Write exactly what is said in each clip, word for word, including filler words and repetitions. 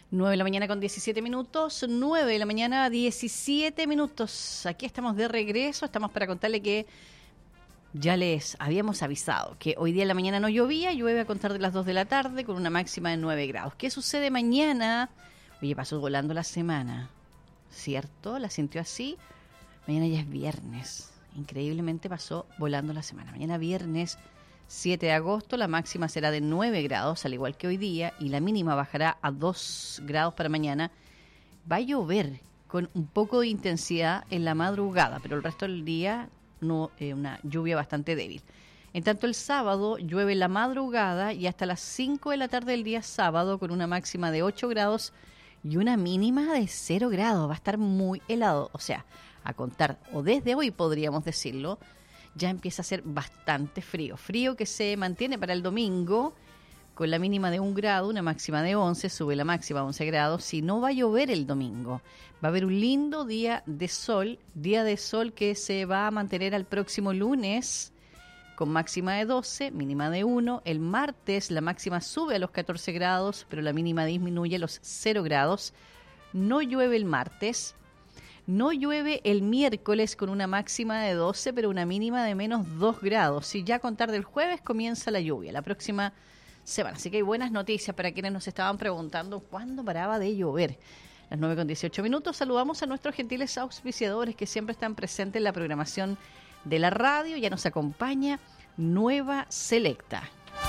nueve de la mañana con diecisiete minutos, nueve de la mañana diecisiete minutos. Aquí estamos de regreso, estamos para contarle que ya les habíamos avisado que hoy día en la mañana no llovía, llueve a contar de las dos de la tarde con una máxima de nueve grados. ¿Qué sucede mañana? Oye, pasó volando la semana, ¿cierto? ¿La sintió así? Mañana ya es viernes, increíblemente pasó volando la semana. Mañana viernes siete de agosto, la máxima será de nueve grados, al igual que hoy día, y la mínima bajará a dos grados para mañana. Va a llover con un poco de intensidad en la madrugada, pero el resto del día no, eh, una lluvia bastante débil. En tanto, el sábado llueve en la madrugada y hasta las cinco de la tarde del día sábado, con una máxima de ocho grados y una mínima de cero grados. Va a estar muy helado, o sea, a contar, o desde hoy podríamos decirlo, ya empieza a ser bastante frío. Frío que se mantiene para el domingo con la mínima de un grado, una máxima de once, sube la máxima a once grados. Si no va a llover el domingo, va a haber un lindo día de sol, día de sol que se va a mantener al próximo lunes con máxima de doce, mínima de uno. El martes la máxima sube a los catorce grados, pero la mínima disminuye a los cero grados. No llueve el martes. No llueve el miércoles con una máxima de doce, pero una mínima de menos dos grados. Y ya a contar del jueves comienza la lluvia, la próxima semana. Así que hay buenas noticias para quienes nos estaban preguntando cuándo paraba de llover. Las nueve con dieciocho minutos, saludamos a nuestros gentiles auspiciadores que siempre están presentes en la programación de la radio. Ya nos acompaña Nueva Selecta.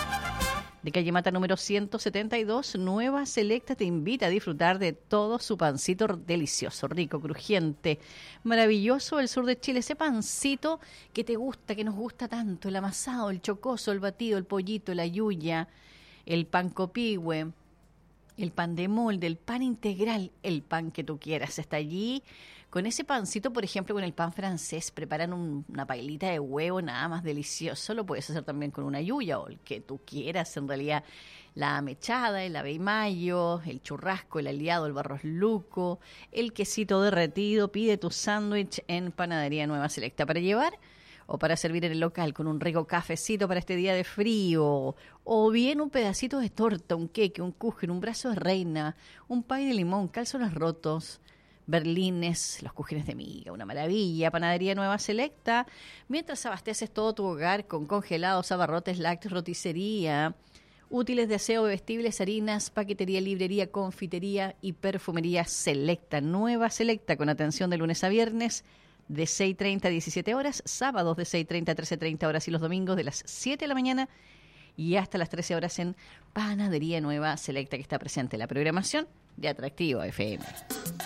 De calle Mata número ciento setenta y dos, Nueva Selecta te invita a disfrutar de todo su pancito delicioso, rico, crujiente, maravilloso del sur de Chile. Ese pancito que te gusta, que nos gusta tanto, el amasado, el chocoso, el batido, el pollito, la yuya, el pan copihue, el pan de molde, el pan integral, el pan que tú quieras. Está allí con ese pancito, por ejemplo, con el pan francés. Preparan un, una pailita de huevo, nada más delicioso. Lo puedes hacer también con una yuya o el que tú quieras. En realidad, la mechada, el ave mayo, el churrasco, el aliado, el barros luco, el quesito derretido. Pide tu sándwich en Panadería Nueva Selecta para llevar o para servir en el local con un rico cafecito para este día de frío, o bien un pedacito de torta, un queque, un kuchen, un brazo de reina, un pay de limón, calzones rotos, berlines, los cúgenes de miga, una maravilla. Panadería Nueva Selecta, mientras abasteces todo tu hogar con congelados, abarrotes, lácteos, roticería, útiles de aseo, bebestibles, harinas, paquetería, librería, confitería y perfumería Selecta. Nueva Selecta, con atención de lunes a viernes, de seis treinta a diecisiete horas, sábados de seis treinta a trece treinta horas y los domingos de las siete de la mañana y hasta las trece horas en Panadería Nueva Selecta, que está presente en la programación de Atractivo F M.